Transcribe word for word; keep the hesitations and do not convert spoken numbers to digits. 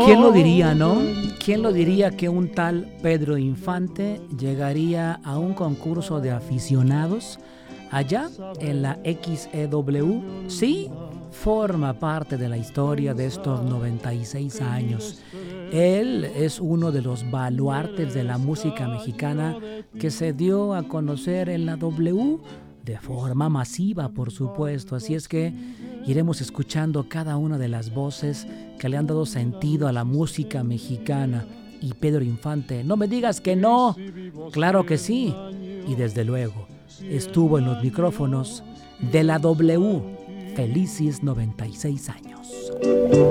¿Quién lo diría, no? ¿Quién lo diría que un tal Pedro Infante llegaría a un concurso de aficionados allá en la X E W? Sí, forma parte de la historia de estos noventa y seis años. Él es uno de los baluartes de la música mexicana que se dio a conocer en la W de forma masiva, por supuesto. Así es que iremos escuchando cada una de las voces que le han dado sentido a la música mexicana. Y Pedro Infante, no me digas que no, claro que sí. Y desde luego, estuvo en los micrófonos de la W. Felices noventa y seis años.